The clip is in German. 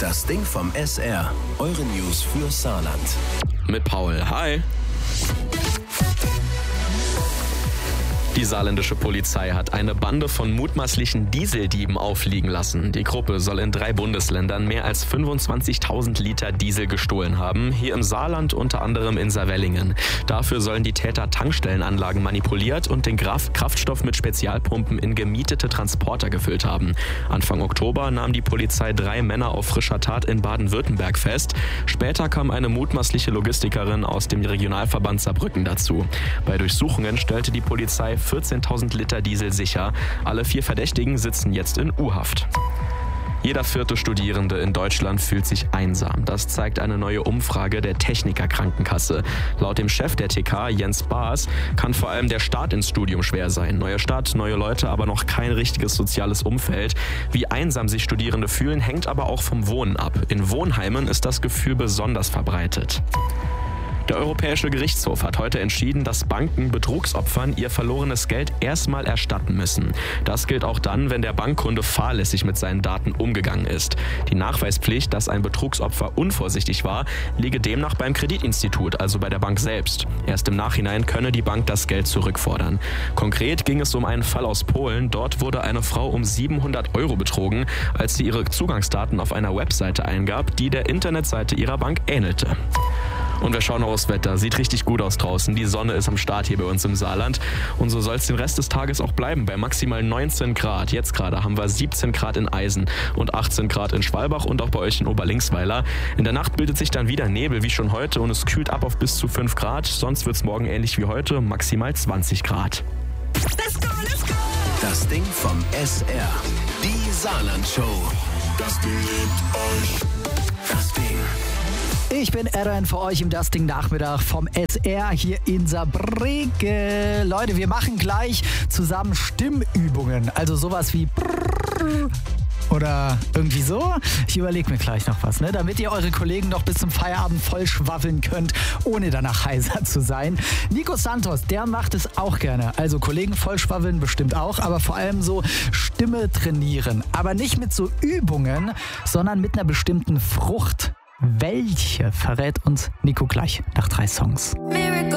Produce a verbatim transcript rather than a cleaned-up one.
Das Ding vom S R. Eure News für Saarland. Mit Paul. Hi. Die saarländische Polizei hat eine Bande von mutmaßlichen Dieseldieben auffliegen lassen. Die Gruppe soll in drei Bundesländern mehr als fünfundzwanzigtausend Liter Diesel gestohlen haben. Hier im Saarland unter anderem in Saarwellingen. Dafür sollen die Täter Tankstellenanlagen manipuliert und den Kraftstoff mit Spezialpumpen in gemietete Transporter gefüllt haben. Anfang Oktober nahm die Polizei drei Männer auf frischer Tat in Baden-Württemberg fest. Später kam eine mutmaßliche Logistikerin aus dem Regionalverband Saarbrücken dazu. Bei Durchsuchungen stellte die Polizei vierzehntausend Liter Diesel sicher. Alle vier Verdächtigen sitzen jetzt in U-Haft. Jeder vierte Studierende in Deutschland fühlt sich einsam. Das zeigt eine neue Umfrage der Techniker Krankenkasse. Laut dem Chef der T K, Jens Baas, kann vor allem der Start ins Studium schwer sein. Neue Stadt, neue Leute, aber noch kein richtiges soziales Umfeld. Wie einsam sich Studierende fühlen, hängt aber auch vom Wohnen ab. In Wohnheimen ist das Gefühl besonders verbreitet. Der Europäische Gerichtshof hat heute entschieden, dass Banken Betrugsopfern ihr verlorenes Geld erstmal erstatten müssen. Das gilt auch dann, wenn der Bankkunde fahrlässig mit seinen Daten umgegangen ist. Die Nachweispflicht, dass ein Betrugsopfer unvorsichtig war, liege demnach beim Kreditinstitut, also bei der Bank selbst. Erst im Nachhinein könne die Bank das Geld zurückfordern. Konkret ging es um einen Fall aus Polen. Dort wurde eine Frau um siebenhundert Euro betrogen, als sie ihre Zugangsdaten auf einer Webseite eingab, die der Internetseite ihrer Bank ähnelte. Und wir schauen noch aufs Wetter. Sieht richtig gut aus draußen. Die Sonne ist am Start hier bei uns im Saarland. Und so soll es den Rest des Tages auch bleiben, bei maximal neunzehn Grad. Jetzt gerade haben wir siebzehn Grad in Eisen und achtzehn Grad in Schwalbach und auch bei euch in Oberlinksweiler. In der Nacht bildet sich dann wieder Nebel, wie schon heute, und es kühlt ab auf bis zu fünf Grad. Sonst wird es morgen ähnlich wie heute, maximal zwanzig Grad. Let's go, let's go! Das Ding vom S R. Die Saarland-Show. Das Ding liebt euch. Das Ding. Ich bin Aaron für euch im Das Ding Nachmittag vom S R hier in Saarbrücken. Leute, wir machen gleich zusammen Stimmübungen. Also sowas wie oder irgendwie so. Ich überlege mir gleich noch was, ne? Damit ihr eure Kollegen noch bis zum Feierabend voll schwaffeln könnt, ohne danach heiser zu sein. Nico Santos, der macht es auch gerne. Also Kollegen voll schwaffeln bestimmt auch, aber vor allem so Stimme trainieren. Aber nicht mit so Übungen, sondern mit einer bestimmten Frucht. Welche verrät uns Nico gleich nach drei Songs.